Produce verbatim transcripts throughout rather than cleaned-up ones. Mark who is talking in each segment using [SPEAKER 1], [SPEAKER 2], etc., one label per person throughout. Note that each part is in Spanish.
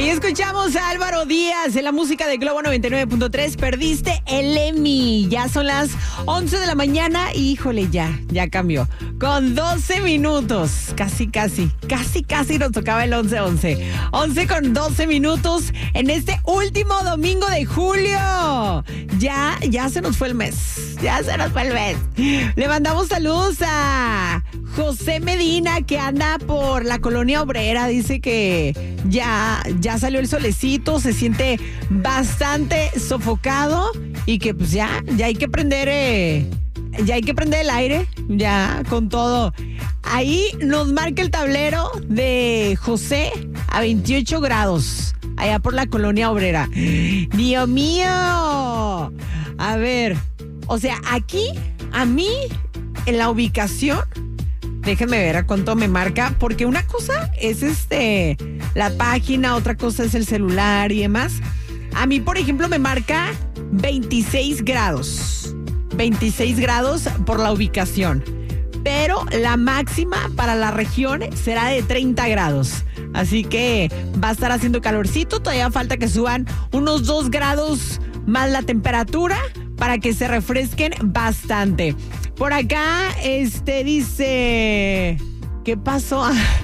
[SPEAKER 1] Ahí escuchamos a Álvaro Díaz en la música de Globo noventa y nueve punto tres. Perdiste el Emmy. Ya son las once de la mañana. Híjole, ya, ya cambió. Con doce minutos. Casi, casi, casi, casi nos tocaba el once once. once con doce minutos en este último domingo de julio. Ya, ya se nos fue el mes. Ya se nos fue el mes. Le mandamos saludos a José Medina, que anda por la colonia obrera. Dice que ya, ya salió el solecito, se siente bastante sofocado y que pues ya, ya hay que prender, eh, ya hay que prender el aire, ya con todo. Ahí nos marca el tablero de José a veintiocho grados, allá por la colonia obrera. ¡Dios mío! A ver, o sea, aquí, a mí, en la ubicación, déjenme ver a cuánto me marca, porque una cosa es este la página, otra cosa es el celular y demás. A mí, por ejemplo, me marca veintiséis grados. veintiséis grados por la ubicación. Pero la máxima para la región será de treinta grados. Así que va a estar haciendo calorcito. Todavía falta que suban unos dos grados más la temperatura para que se refresquen bastante. Por acá, este dice... ¿Qué pasó?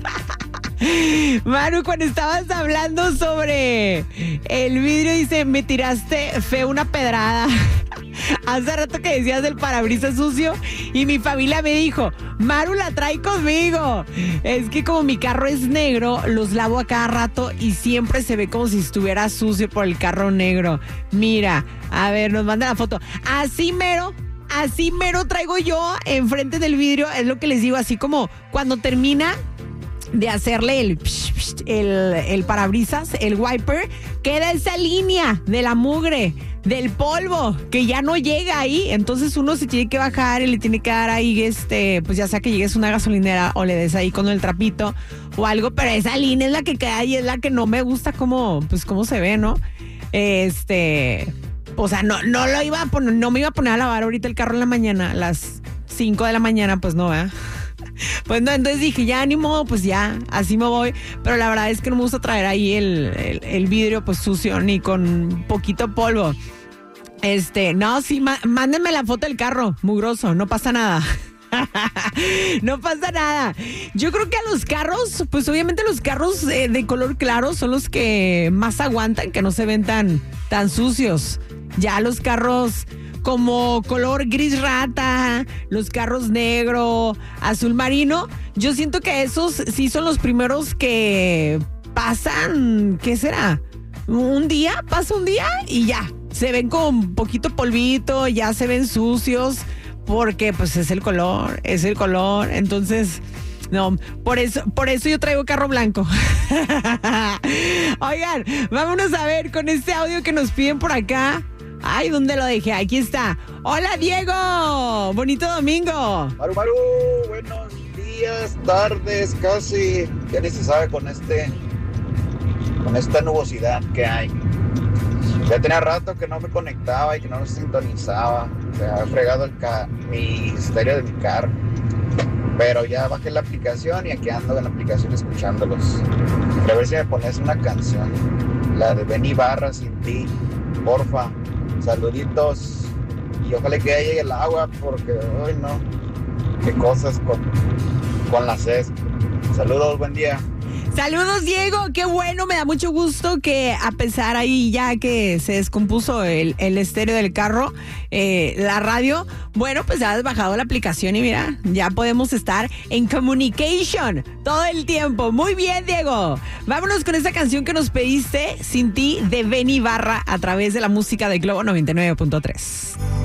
[SPEAKER 1] Manu, cuando estabas hablando sobre el vidrio, dice, me tiraste feo una pedrada. Hace rato que decías del parabrisas sucio y mi familia me dijo, Maru la trae conmigo. Es que como mi carro es negro, los lavo a cada rato y siempre se ve como si estuviera sucio por el carro negro. Mira, a ver, nos manda la foto. Así mero. Así mero traigo yo enfrente del vidrio, es lo que les digo, así como cuando termina de hacerle el, el, el parabrisas, el wiper, queda esa línea de la mugre, del polvo, que ya no llega ahí, entonces uno se tiene que bajar y le tiene que dar ahí, este, pues ya sea que llegues a una gasolinera o le des ahí con el trapito o algo, pero esa línea es la que queda ahí, es la que no me gusta cómo, pues cómo se ve, ¿no? Este... O sea, no, no lo iba a poner, no me iba a poner a lavar ahorita el carro en la mañana, a las cinco de la mañana, pues no, ¿verdad? Pues no, entonces dije, ya ni modo, pues ya, así me voy. Pero la verdad es que no me gusta traer ahí el, el, el vidrio pues sucio, ni con poquito polvo. Este, no, sí, má, mándenme la foto del carro, mugroso, no pasa nada. No pasa nada. Yo creo que a los carros, pues obviamente los carros eh, de color claro son los que más aguantan, que no se ven tan, tan sucios. Ya los carros como color gris rata, los carros negro, azul marino, yo siento que esos sí son los primeros que pasan, ¿qué será? Un día, pasa un día y ya, se ven con poquito polvito, ya se ven sucios, porque pues es el color, es el color, entonces... No, por eso, por eso yo traigo carro blanco. Oigan, vámonos a ver con este audio que nos piden por acá. Ay, ¿dónde lo dejé? Aquí está. Hola, Diego. Bonito domingo.
[SPEAKER 2] Maru, Maru, buenos días, tardes, casi. Ya ni se sabe con este, con esta nubosidad que hay. Ya tenía rato que no me conectaba y que no me sintonizaba. Se ha fregado el ca- mi estéreo de mi carro. Pero ya bajé la aplicación y aquí ando en la aplicación escuchándolos. A ver si me pones una canción, la de Ben Ibarra, Sin Ti, porfa. Saluditos y ojalá que ya llegue el agua porque, ay no, qué cosas con, con la sed. Saludos, buen día.
[SPEAKER 1] Saludos, Diego, qué bueno, me da mucho gusto que a pesar ahí ya que se descompuso el, el estéreo del carro, eh, la radio, bueno, pues ya has bajado la aplicación y mira, ya podemos estar en communication todo el tiempo. Muy bien, Diego. Vámonos con esta canción que nos pediste, Sin Ti, de Ben Ibarra, a través de la música de Globo noventa y nueve punto tres.